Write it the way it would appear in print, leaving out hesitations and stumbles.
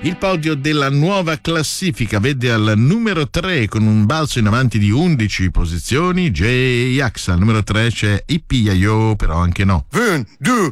Il podio della nuova classifica vede al numero 3 con un balzo in avanti di 11 posizioni J-Ax. Al numero 3 c'è Yippee-Yo-Yo, però anche no. 1, 2,